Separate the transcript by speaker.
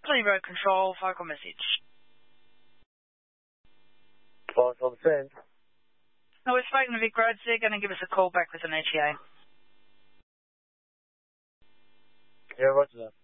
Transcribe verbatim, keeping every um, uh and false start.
Speaker 1: Zero Control, vocal message.
Speaker 2: Five on scene.
Speaker 1: No, we've spoken to Vic Roads. They're going to give us a call back with an E T A.
Speaker 2: Yeah, roger that.